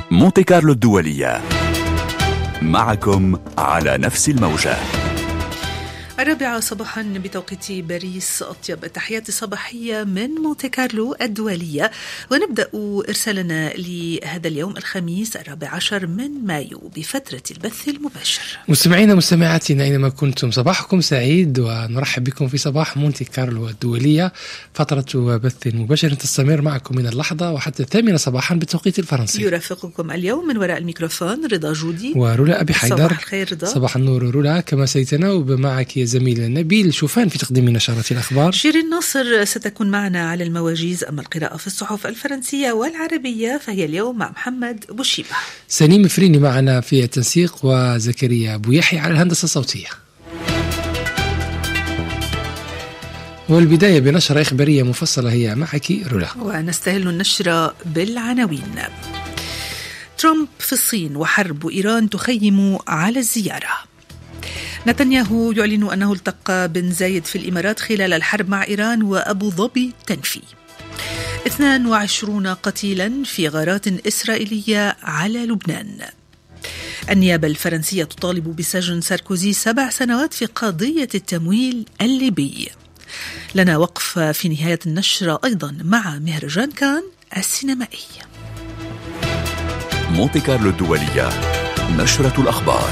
مونتي كارلو الدولية، معكم على نفس الموجة. 4 صباحا بتوقيت باريس. أطيب التحيات الصباحية من مونتي كارلو الدولية، ونبدأ إرسالنا لهذا اليوم الخميس 14 من مايو بفترة البث المباشر. مستمعينا مستمعاتنا أينما كنتم، صباحكم سعيد ونرحب بكم في صباح مونتي كارلو الدولية، فترة بث مباشر تستمر معكم من اللحظة وحتى 8 صباحا بالتوقيت الفرنسي. يرافقكم اليوم من وراء الميكروفون رضا جودي ورولا أبي حيدر. صباح الخير رضا. صباح النور رولا، كما سيتناوب معك زميل نبيل شوفان في تقديم نشرات الأخبار. شيرين ناصر ستكون معنا على المواجيز، أما القراءة في الصحف الفرنسية والعربية فهي اليوم مع محمد بوشيبة. سليم فريني معنا في التنسيق، وزكريا بويحي على الهندسة الصوتية. والبداية بنشرة إخبارية مفصلة هي معك رولا، ونستهل النشرة بالعناوين. ترامب في الصين وحرب إيران تخيم على الزيارة. نتنياهو يعلن أنه التقى بن زايد في الإمارات خلال الحرب مع إيران، وأبو ظبي تنفي. 22 قتيلا في غارات إسرائيلية على لبنان. النيابة الفرنسية تطالب بسجن ساركوزي 7 سنوات في قضية التمويل الليبي. لنا وقف في نهاية النشرة أيضا مع مهرجان كان السينمائي. مونتي كارلو الدولية، نشرة الأخبار.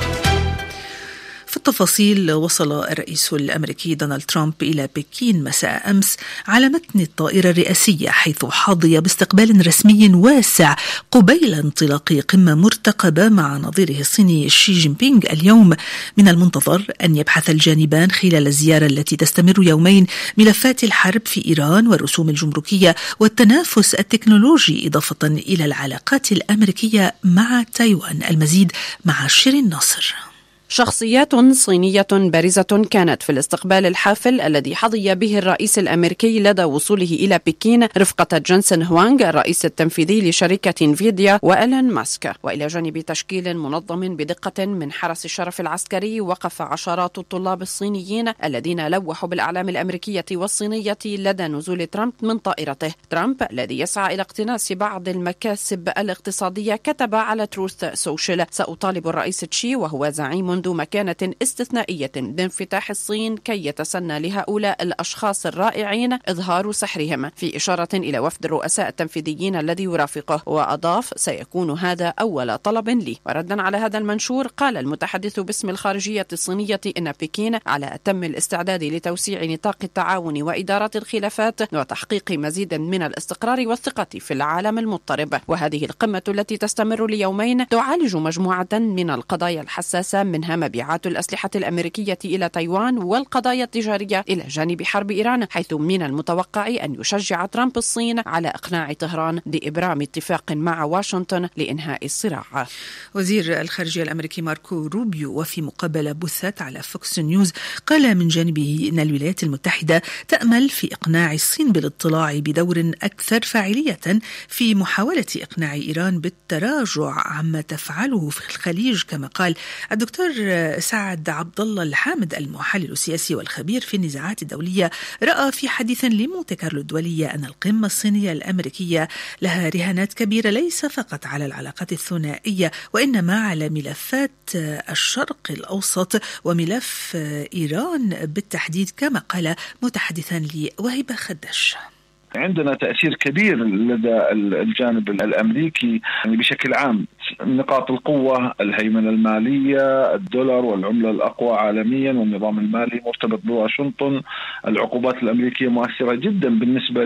في التفاصيل، وصل الرئيس الأمريكي دونالد ترامب إلى بكين مساء أمس على متن الطائرة الرئاسية، حيث حظي باستقبال رسمي واسع قبيل انطلاق قمة مرتقبة مع نظيره الصيني شي جين بينغ. اليوم من المنتظر أن يبحث الجانبان خلال الزيارة التي تستمر يومين ملفات الحرب في إيران والرسوم الجمركية والتنافس التكنولوجي، إضافة إلى العلاقات الأمريكية مع تايوان. المزيد مع شيرين ناصر. شخصيات صينية بارزة كانت في الاستقبال الحافل الذي حظي به الرئيس الأمريكي لدى وصوله إلى بكين رفقة جنسن هوانغ الرئيس التنفيذي لشركة انفيديا وإيلون ماسك. وإلى جانب تشكيل منظم بدقة من حرس الشرف العسكري، وقف عشرات الطلاب الصينيين الذين لوحوا بالأعلام الأمريكية والصينية لدى نزول ترامب من طائرته. ترامب الذي يسعى إلى اقتناص بعض المكاسب الاقتصادية كتب على تروث سوشيال: سأطالب الرئيس تشي وهو زعيم منذ مكانة استثنائية بانفتاح الصين كي يتسنى لهؤلاء الأشخاص الرائعين إظهار سحرهم، في إشارة إلى وفد الرؤساء التنفيذيين الذي يرافقه. وأضاف: سيكون هذا أول طلب لي. وردا على هذا المنشور، قال المتحدث باسم الخارجية الصينية إن بكين على أتم الاستعداد لتوسيع نطاق التعاون وإدارة الخلافات وتحقيق مزيد من الاستقرار والثقة في العالم المضطرب. وهذه القمة التي تستمر ليومين تعالج مجموعة من القضايا الحساسة، منها مبيعات الأسلحة الأمريكية إلى تايوان والقضايا التجارية، إلى جانب حرب إيران، حيث من المتوقع أن يشجع ترامب الصين على إقناع طهران بإبرام اتفاق مع واشنطن لإنهاء الصراع. وزير الخارجية الأمريكي ماركو روبيو وفي مقابلة بثت على فوكس نيوز قال من جانبه إن الولايات المتحدة تأمل في إقناع الصين بالاطلاع بدور أكثر فاعلية في محاولة إقناع إيران بالتراجع عما تفعله في الخليج. كما قال الدكتور سعد عبد الله الحامد المحلل السياسي والخبير في النزاعات الدولية، رأى في حديث لمونتي كارلو الدولية أن القمة الصينية الأمريكية لها رهانات كبيرة، ليس فقط على العلاقات الثنائية وإنما على ملفات الشرق الأوسط وملف إيران بالتحديد، كما قال متحدثا لوهبة خدش. عندنا تأثير كبير لدى الجانب الأمريكي بشكل عام. نقاط القوة، الهيمنة المالية، الدولار والعملة الأقوى عالميا والنظام المالي مرتبط بواشنطن. العقوبات الأمريكية مؤثرة جدا بالنسبة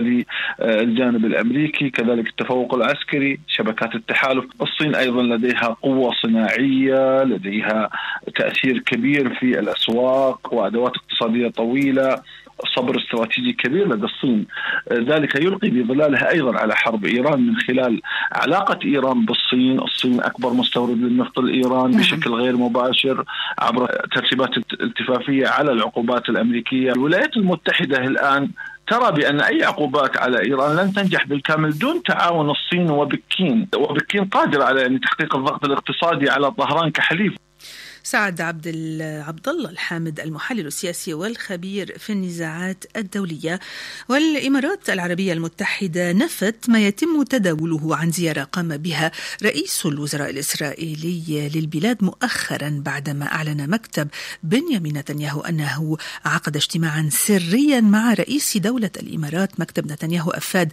للجانب الأمريكي، كذلك التفوق العسكري، شبكات التحالف. الصين أيضا لديها قوة صناعية، لديها تأثير كبير في الأسواق وأدوات اقتصادية طويلة، صبر استراتيجي كبير لدى الصين. ذلك يلقي بظلالها أيضا على حرب إيران من خلال علاقة إيران بالصين. الصين أكبر مستورد للنفط الإيراني بشكل غير مباشر عبر ترتيبات التفافية على العقوبات الأمريكية. الولايات المتحدة الآن ترى بأن أي عقوبات على إيران لن تنجح بالكامل دون تعاون الصين وبكين قادرة على تحقيق الضغط الاقتصادي على طهران كحليف. سعد عبد الله الحامد، المحلل السياسي والخبير في النزاعات الدولية. والإمارات العربية المتحدة نفت ما يتم تداوله عن زيارة قام بها رئيس الوزراء الإسرائيلي للبلاد مؤخرا، بعدما أعلن مكتب بنيامين نتنياهو أنه عقد اجتماعا سريا مع رئيس دولة الإمارات. مكتب نتنياهو أفاد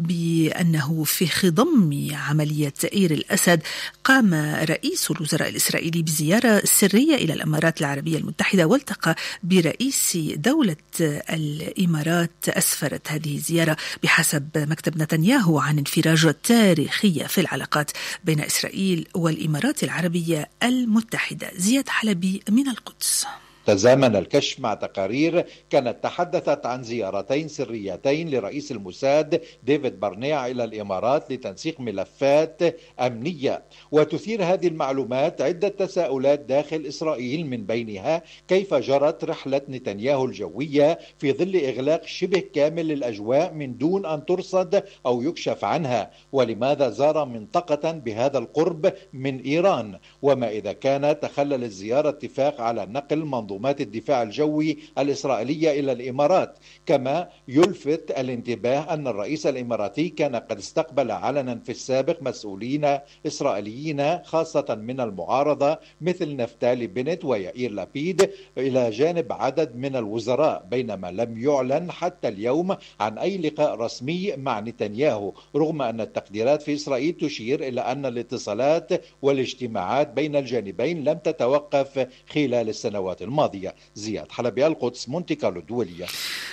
بأنه في خضم عملية تأيير الأسد قام رئيس الوزراء الإسرائيلي بزيارة سرية إلى الإمارات العربية المتحدة، والتقى برئيس دولة الإمارات. أسفرت هذه الزيارة بحسب مكتب نتنياهو عن انفراجة تاريخية في العلاقات بين إسرائيل والإمارات العربية المتحدة. زياد حلبي من القدس. تزامن الكشف مع تقارير كانت تحدثت عن زيارتين سريتين لرئيس الموساد ديفيد بارنيع إلى الإمارات لتنسيق ملفات أمنية، وتثير هذه المعلومات عدة تساؤلات داخل إسرائيل، من بينها كيف جرت رحلة نتنياهو الجوية في ظل إغلاق شبه كامل للأجواء من دون أن ترصد أو يكشف عنها، ولماذا زار منطقة بهذا القرب من إيران، وما إذا كان تخلل الزيارة اتفاق على نقل منظومات الدفاع الجوي الإسرائيلية إلى الإمارات. كما يلفت الانتباه أن الرئيس الإماراتي كان قد استقبل علنا في السابق مسؤولين إسرائيليين خاصة من المعارضة مثل نفتالي بنت ويائير لابيد، إلى جانب عدد من الوزراء، بينما لم يعلن حتى اليوم عن أي لقاء رسمي مع نتنياهو، رغم أن التقديرات في إسرائيل تشير إلى أن الاتصالات والاجتماعات بين الجانبين لم تتوقف خلال السنوات الماضية. زياد حلبي، القدس، مونتي كارلو الدولية.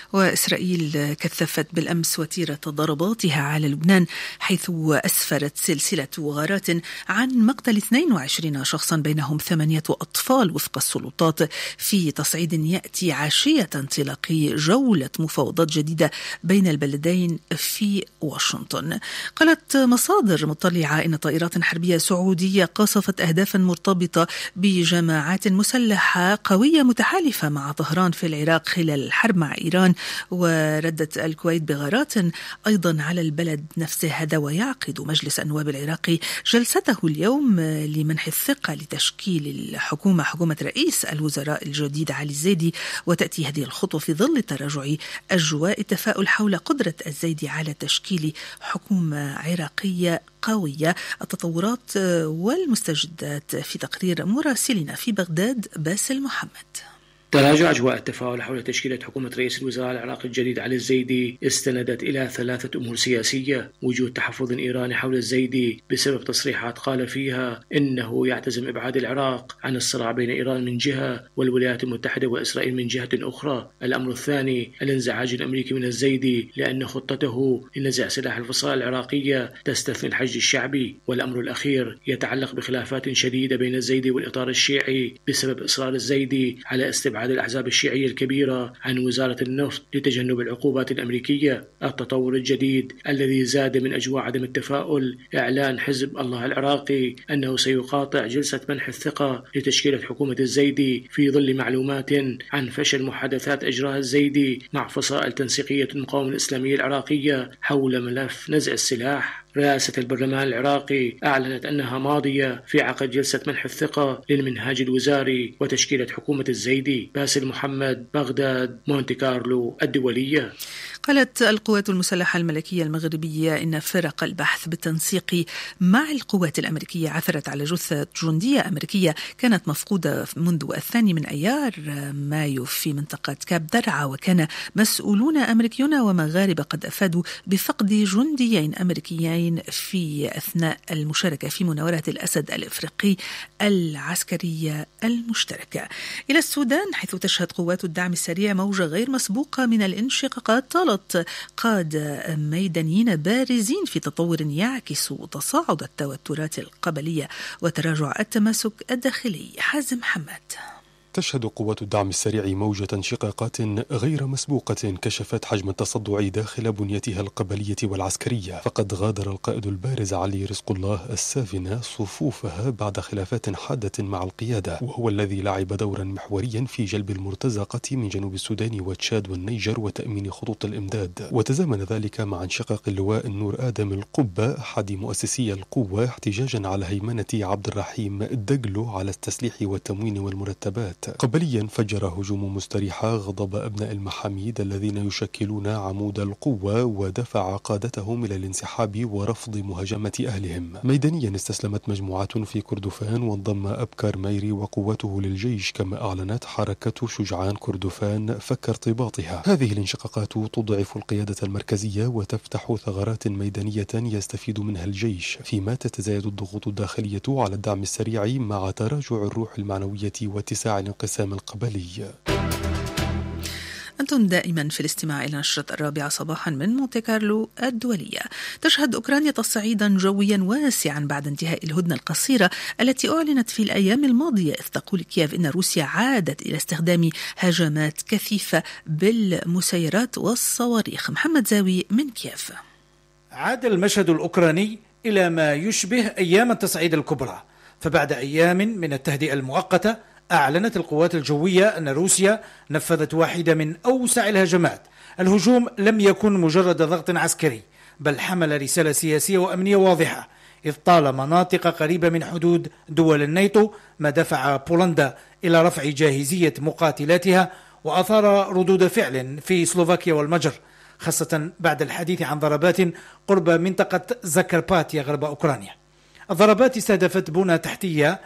وإسرائيل كثفت بالأمس وتيرة ضرباتها على لبنان، حيث أسفرت سلسلة غارات عن مقتل 22 شخصا بينهم 8 أطفال وفق السلطات، في تصعيد يأتي عشية انطلاق جولة مفاوضات جديدة بين البلدين في واشنطن. قالت مصادر مطلعة إن طائرات حربية سعودية قصفت أهدافا مرتبطة بجماعات مسلحة قوية متحالفة مع طهران في العراق خلال الحرب مع إيران. وردت الكويت بغارات أيضا على البلد نفسه هذا، ويعقد مجلس النواب العراقي جلسته اليوم لمنح الثقة لتشكيل حكومة رئيس الوزراء الجديد علي الزيدي. وتأتي هذه الخطوة في ظل تراجع أجواء التفاؤل حول قدرة الزيدي على تشكيل حكومة عراقية قوية. التطورات والمستجدات في تقرير مراسلنا في بغداد باسل محمد. تراجع أجواء التفاؤل حول تشكيلة حكومة رئيس الوزراء العراقي الجديد علي الزيدي استندت إلى 3 أمور سياسية: وجود تحفظ إيراني حول الزيدي بسبب تصريحات قال فيها إنه يعتزم إبعاد العراق عن الصراع بين إيران من جهة والولايات المتحدة وإسرائيل من جهة أخرى. الأمر الثاني الانزعاج الأمريكي من الزيدي لأن خطته لنزع سلاح الفصائل العراقية تستثني الحشد الشعبي. والأمر الأخير يتعلق بخلافات شديدة بين الزيدي والإطار الشيعي بسبب إصرار الزيدي على استبعاد الأحزاب الشيعية الكبيرة عن وزارة النفط لتجنب العقوبات الأمريكية. التطور الجديد الذي زاد من أجواء عدم التفاؤل إعلان حزب الله العراقي أنه سيقاطع جلسة منح الثقة لتشكيلة حكومة الزيدي في ظل معلومات عن فشل محادثات أجراها الزيدي مع فصائل تنسيقية المقاومة الإسلامية العراقية حول ملف نزع السلاح. رئاسة البرلمان العراقي أعلنت أنها ماضية في عقد جلسة منح الثقة للمنهاج الوزاري وتشكيلة حكومة الزيدي. باسل محمد، بغداد، مونتي كارلو الدولية. قالت القوات المسلحة الملكية المغربية إن فرق البحث بالتنسيق مع القوات الأمريكية عثرت على جثة جندية أمريكية كانت مفقودة منذ 2 أيار مايو في منطقة كاب درعا. وكان مسؤولون أمريكيون ومغاربة قد أفادوا بفقد جنديين أمريكيين في أثناء المشاركة في مناورة الأسد الإفريقي العسكرية المشتركة. إلى السودان، حيث تشهد قوات الدعم السريع موجة غير مسبوقة من الانشقاقات، طالت قادة ميدانيين بارزين في تطور يعكس تصاعد التوترات القبلية وتراجع التماسك الداخلي. حازم حماد. تشهد قوات الدعم السريع موجة انشقاقات غير مسبوقة كشفت حجم التصدع داخل بنيتها القبلية والعسكرية، فقد غادر القائد البارز علي رزق الله السافنة صفوفها بعد خلافات حادة مع القيادة، وهو الذي لعب دورا محوريا في جلب المرتزقة من جنوب السودان وتشاد والنيجر وتأمين خطوط الإمداد. وتزامن ذلك مع انشقاق اللواء النور آدم القبة أحد مؤسسي القوة احتجاجا على هيمنة عبد الرحيم الدقلو على التسليح والتموين والمرتبات. قبليا فجر هجوم مستريحة غضب أبناء المحاميد الذين يشكلون عمود القوة ودفع قادتهم إلى الانسحاب ورفض مهاجمة أهلهم. ميدانيا استسلمت مجموعات في كردفان وانضم أبكار ميري وقوته للجيش، كما أعلنت حركة شجعان كردفان فك ارتباطها. هذه الانشقاقات تضعف القيادة المركزية وتفتح ثغرات ميدانية يستفيد منها الجيش، فيما تتزايد الضغوط الداخلية على الدعم السريع مع تراجع الروح المعنوية واتساع الانقسام القبلي. أنتم دائما في الاستماع إلى نشرة 4 صباحا من مونتي كارلو الدولية. تشهد أوكرانيا تصعيدا جويا واسعا بعد انتهاء الهدنة القصيرة التي أعلنت في الأيام الماضية، إذ تقول كييف إن روسيا عادت إلى استخدام هجمات كثيفة بالمسيرات والصواريخ. محمد زاوي من كييف. عاد المشهد الأوكراني إلى ما يشبه أيام التصعيد الكبرى، فبعد أيام من التهدئة المؤقتة أعلنت القوات الجوية أن روسيا نفذت واحدة من أوسع الهجمات. الهجوم لم يكن مجرد ضغط عسكري، بل حمل رسالة سياسية وأمنية واضحة، إذ طال مناطق قريبة من حدود دول الناتو، ما دفع بولندا إلى رفع جاهزية مقاتلاتها وأثار ردود فعل في سلوفاكيا والمجر، خاصة بعد الحديث عن ضربات قرب منطقة زكرباتيا غرب أوكرانيا. الضربات استهدفت بنى تحتية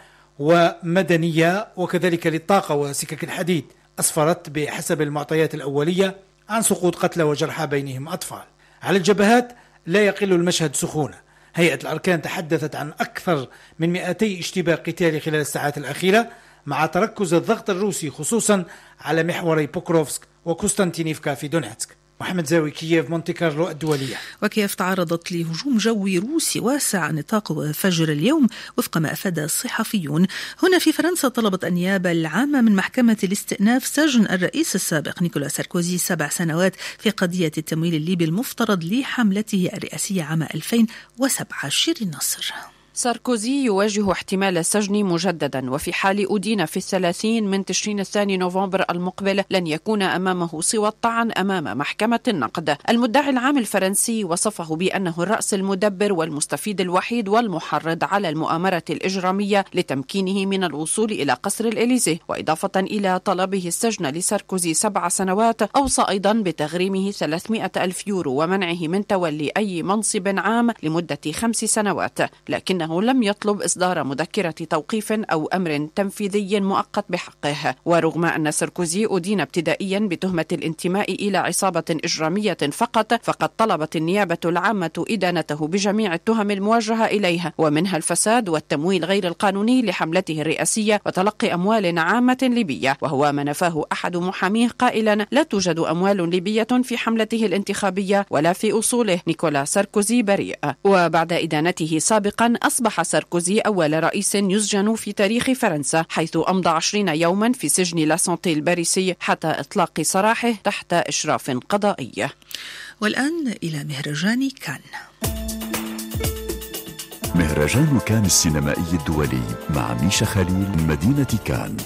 ومدنية وكذلك للطاقة وسكك الحديد، أسفرت بحسب المعطيات الأولية عن سقوط قتلى وجرحى بينهم أطفال. على الجبهات لا يقل المشهد سخونة. هيئة الأركان تحدثت عن أكثر من 200 اشتباك قتالي خلال الساعات الأخيرة، مع تركز الضغط الروسي خصوصا على محوري بوكروفسك وكوستانتينيفكا في دونيتسك. محمد زاوي، كييف، مونتي كارلو الدولية. وكييف تعرضت لهجوم جوي روسي واسع النطاق فجر اليوم وفق ما أفاد الصحفيون. هنا في فرنسا طلبت النيابة العامة من محكمة الاستئناف سجن الرئيس السابق نيكولا ساركوزي 7 سنوات في قضية التمويل الليبي المفترض لحملته الرئاسية عام 2007. شيرين نصر. ساركوزي يواجه احتمال السجن مجددا، وفي حال أدين في 30 من تشرين الثاني نوفمبر المقبل لن يكون أمامه سوى الطعن أمام محكمة النقد. المدعي العام الفرنسي وصفه بأنه الرأس المدبر والمستفيد الوحيد والمحرض على المؤامرة الإجرامية لتمكينه من الوصول إلى قصر الإليزيه. وإضافة إلى طلبه السجن لساركوزي 7 سنوات، أوصى أيضا بتغريمه 300,000 يورو ومنعه من تولي أي منصب عام لمدة 5 سنوات، لكن لم يطلب إصدار مذكرة توقيف أو أمر تنفيذي مؤقت بحقه. ورغم أن ساركوزي أدين ابتدائيا بتهمة الانتماء إلى عصابة إجرامية فقط، فقد طلبت النيابة العامة إدانته بجميع التهم الموجهة إليها، ومنها الفساد والتمويل غير القانوني لحملته الرئاسية وتلقي أموال عامة ليبية، وهو ما نفاه أحد محاميه قائلا: لا توجد أموال ليبية في حملته الانتخابية ولا في أصوله. نيكولا ساركوزي بريء. وبعد إدانته سابقا أصبح ساركوزي أول رئيس يسجن في تاريخ فرنسا، حيث أمضى 20 يوما في سجن لا سانتي الباريسي حتى إطلاق سراحه تحت إشراف قضائي. والآن إلى مهرجان كان. مهرجان كان السينمائي الدولي مع ميشا خليل من مدينة كان.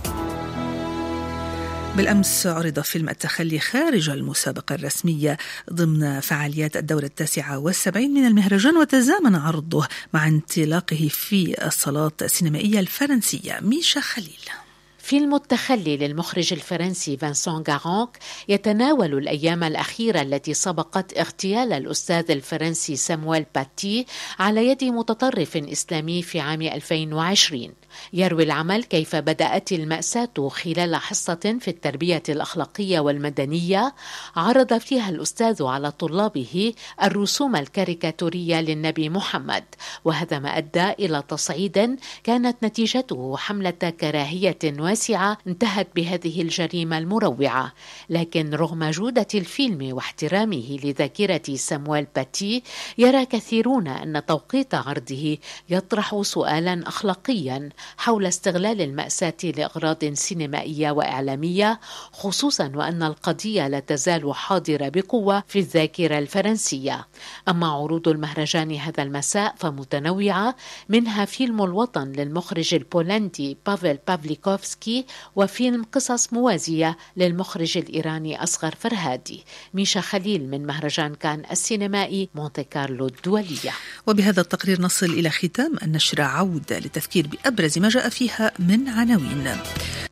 بالأمس عرض فيلم التخلي خارج المسابقة الرسمية ضمن فعاليات الدورة 79 من المهرجان، وتزامن عرضه مع انطلاقه في الصالات السينمائية الفرنسية. ميشا خليل. فيلم التخلي للمخرج الفرنسي فانسون غارونك يتناول الأيام الأخيرة التي سبقت اغتيال الأستاذ الفرنسي سامويل باتي على يد متطرف إسلامي في عام 2020. يروي العمل كيف بدأت المأساة خلال حصة في التربية الأخلاقية والمدنية عرض فيها الأستاذ على طلابه الرسوم الكاريكاتورية للنبي محمد، وهذا ما أدى إلى تصعيد كانت نتيجته حملة كراهية واسعة واسعة انتهت بهذه الجريمة المروعة. لكن رغم جودة الفيلم واحترامه لذاكرة سامويل باتي، يرى كثيرون أن توقيت عرضه يطرح سؤالا أخلاقيا حول استغلال المأساة لأغراض سينمائية وإعلامية، خصوصا وأن القضية لا تزال حاضرة بقوة في الذاكرة الفرنسية. أما عروض المهرجان هذا المساء فمتنوعة، منها فيلم الوطن للمخرج البولندي بافل بافليكوفسكي، وفيلم قصص موازية للمخرج الإيراني أصغر فرهادي. ميشا خليل من مهرجان كان السينمائي مونتي كارلو الدولية. وبهذا التقرير نصل إلى ختام النشرة، عودة للتذكير بأبرز ما جاء فيها من عناوين.